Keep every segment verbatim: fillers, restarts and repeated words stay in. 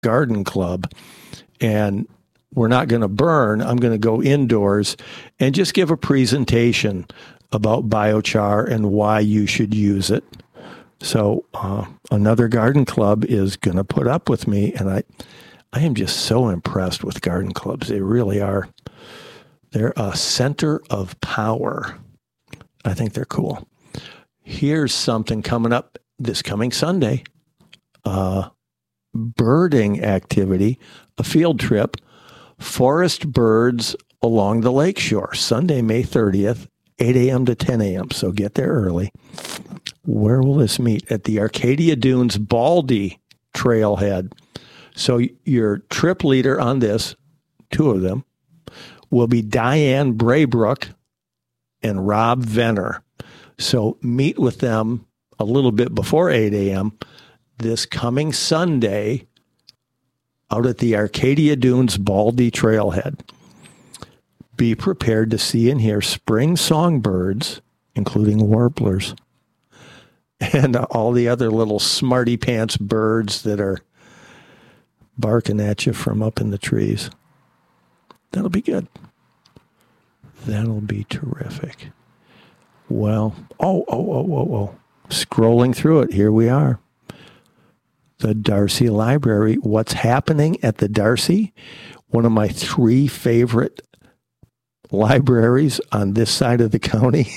garden club, and we're not going to burn. I'm going to go indoors and just give a presentation about biochar and why you should use it. So uh, another garden club is going to put up with me, and I, I am just so impressed with garden clubs. They really are. They're a center of power. I think they're cool. Here's something coming up this coming Sunday. Uh, birding activity, a field trip, forest birds along the lakeshore, Sunday, May thirtieth, eight a.m. to ten a.m. So get there early. Where will this meet? At the Arcadia Dunes Baldy Trailhead. So your trip leader on this, two of them, will be Diane Braybrook and Rob Venner. So meet with them a little bit before eight a.m. this coming Sunday out at the Arcadia Dunes Baldy Trailhead. Be prepared to see and hear spring songbirds, including warblers, and all the other little smarty pants birds that are barking at you from up in the trees. That'll be good. That'll be terrific. Well, oh, oh, oh, oh, oh. Scrolling through it, here we are. The Darcy Library. What's happening at the Darcy? One of my three favorite libraries on this side of the county.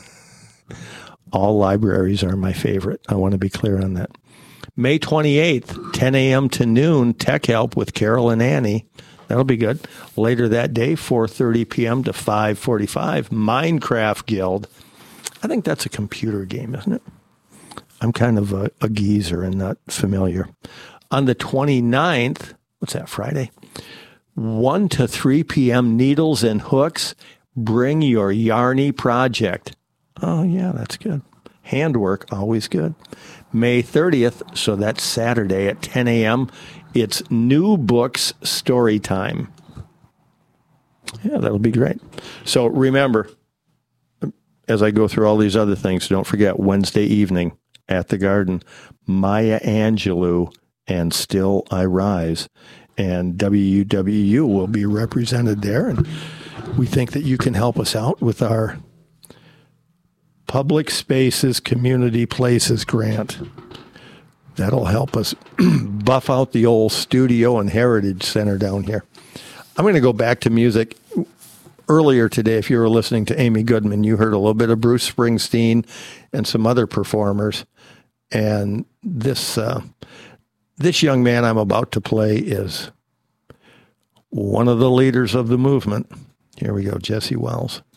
All libraries are my favorite. I want to be clear on that. May twenty-eighth, ten a.m. to noon, Tech Help with Carol and Annie. That'll be good. Later that day, four thirty p.m. to five forty-five, Minecraft Guild. I think that's a computer game, isn't it? I'm kind of a, a geezer and not familiar. On the twenty-ninth, what's that, Friday? one to three p.m., Needles and Hooks. Bring your Yarny project. Oh, yeah, that's good. Handwork, always good. May thirtieth, so that's Saturday at ten a.m., it's New Books Story Time. Yeah, that'll be great. So remember, as I go through all these other things, don't forget Wednesday evening at the Garden, Maya Angelou and Still I Rise. And W U W U will be represented there. And we think that you can help us out with our Public Spaces Community Places grant. That'll help us buff out the old studio and heritage center down here. I'm going to go back to music. Earlier today, if you were listening to Amy Goodman, you heard a little bit of Bruce Springsteen and some other performers. And this uh, this young man I'm about to play is one of the leaders of the movement. Here we go, Jesse Wells.